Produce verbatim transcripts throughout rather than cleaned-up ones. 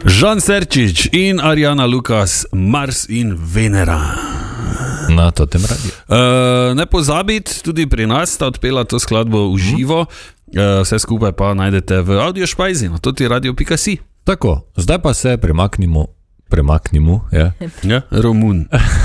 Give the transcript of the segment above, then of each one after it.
Žan Serčič in Arjana Lukas, Mars in Venera. Na to tem radiju. Uh, ne pozabiti, tudi pri nas sta odpela to skladbo v živo, uh, vse skupaj pa najdete v audio špajzi, na toti radio pika si. Tako, zdaj pa se premaknimo, premaknimo, ja. Ja, Romun.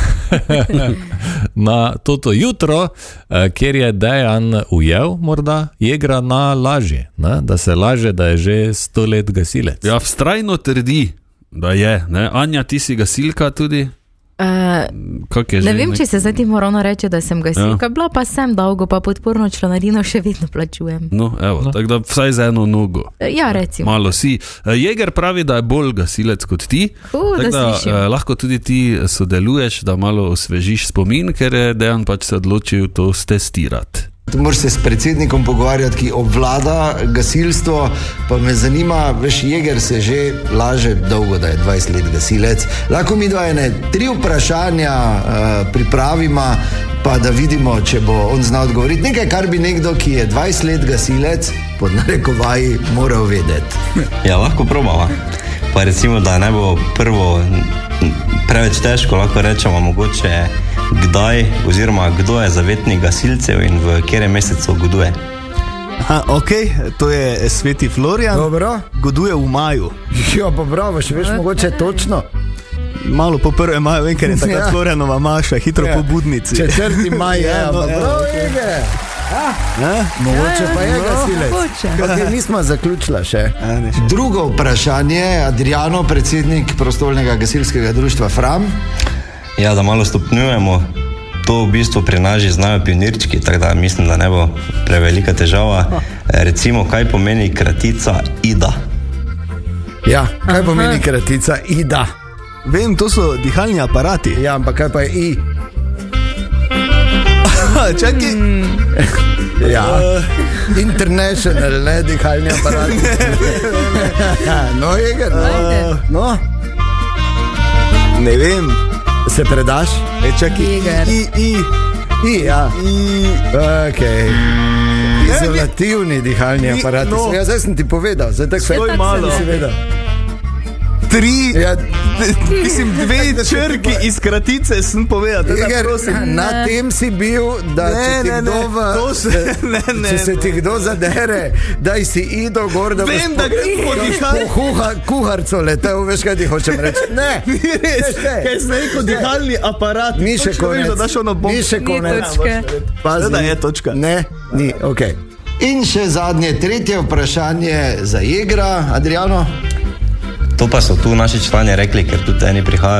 Na toto jutro, kjer je Dejan ujel morda Jegra na laži, ne? Da se laže, da je že sto let gasilec. Ja, vztrajno trdi, da je. Ne? Anja, ti si gasilka tudi? Uh, je ne že, vem, nek... če se zdaj ti moram reči, da sem gasilka. Ja. Bila pa sem dolgo, pa podporno članarino še vedno plačujem. No, evo, no. Tako da vsaj za eno nogo. Ja, recimo. Malo si. Jeger pravi, da je bolj gasilec kot ti. Uh, tako da da eh, lahko tudi ti sodeluješ, da malo osvežiš spomin, ker je Dejan pač se odločil to stestirati. Moraš se s predsednikom pogovarjati, ki obvlada gasilstvo, pa me zanima, veš, Jeger se že laže dolgo, da je dvajset let gasilec. Lahko mi dva ene tri vprašanja uh, pripravimo, pa da vidimo, če bo on znal odgovoriti. Nekaj, kar bi nekdo, ki je dvajset let gasilec, pod narekovaji, moral vedeti. Ja, lahko probava. Pa recimo, da ne bo prvo preveč težko, lahko rečemo mogoče kdaj oziroma kdo je zavetnik gasilcev in v katerem mesecu goduje. Aha, ok, to je Sveti Florian. Dobro. Goduje v maju. Ja, pa bravo, še veš mogoče točno. Malo po prvem maju, vem, ker je takrat ja. Florianova maša, hitro ja. Po budnici. Četrti maj je, ja, no, pa bravo, Jeger. Ah, mogoče pa je gasilec. Okay, nismo zaključila še. A, ne še. Drugo vprašanje, Adriano, predsednik prostovoljnega gasilskega društva Fram. Ja, da malo stopnjujemo. To v bistvu pri nas že znajo pionirčki, tako da mislim, da ne bo prevelika težava. Recimo, kaj pomeni kratica I D A? Ja, kaj Aha. pomeni kratica I D A? Vem, to so dihalni aparati. Ja, ampak kaj pa je I? Čakaj. Ja, international, ne, dihalni aparati. No, Jeger, no. no. Ne vem. Se predaš? E, čakaj. Jeger. I, I. I, ja. I. Ok. Izolativni dihalni aparati. No. Ja, zdaj sem ti povedal. Zdaj tako Stoj malo. si vedel. Tri, ja. mislim, dve črki iz kratice sem povedal. Jeger, na tem si bil, da ne, če, ti ne, kdo ne, v, se, ne, ne, če se ti kdo zadere, daj si Ido gor, da vem, boš da grem po dihalni kuha, kuharco letel, veš, kaj ti hočem reči. Ne, ni res, kaj sem rekel, dihalni aparat. Ni še konec, ni še konec. Pazi, da je točka. Ne, ni, ok. In še zadnje, tretje vprašanje za Jegra, Adriano. To pa so tu naši člani rekli, ker tudi eni prihajajo